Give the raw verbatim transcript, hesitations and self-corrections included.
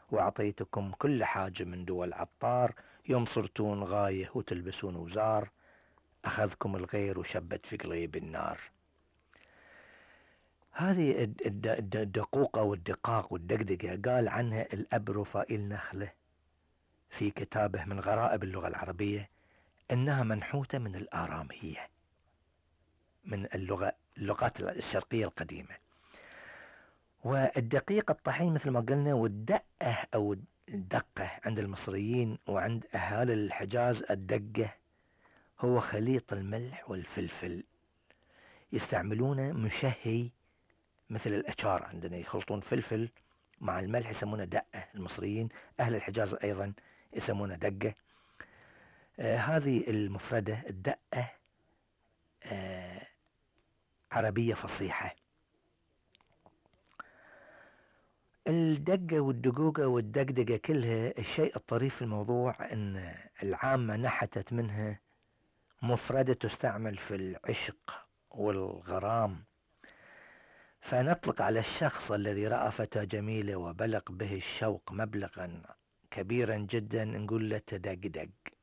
وأعطيتكم كل حاجة من دول عطار، يوم صرتون غاية وتلبسون وزار، أخذكم الغير وشبت في قليب النار. هذه الدقوقة والدقاق والدقدقة قال عنها الأب رفائيل نخلة في كتابه من غرائب اللغة العربية إنها منحوتة من الآرامية، من اللغة اللغات الشرقية القديمة. والدقيق الطحين مثل ما قلنا، والدقة أو الدقة عند المصريين وعند أهالي الحجاز الدقة هو خليط الملح والفلفل، يستعملونه مشهي مثل الأشار عندنا، يخلطون فلفل مع الملح يسمونه دقة المصريين. أهل الحجاز أيضا يسمونه دقة. آه هذه المفردة الدقة آه عربية فصيحة. الدقة والدقوقة والدقدقة كلها، الشيء الطريف في الموضوع أن العامة نحتت منها مفردة تستعمل في العشق والغرام، فنطلق على الشخص الذي رأى فتاة جميلة وبلغ به الشوق مبلغا كبيرا جدا نقول له تدقدق.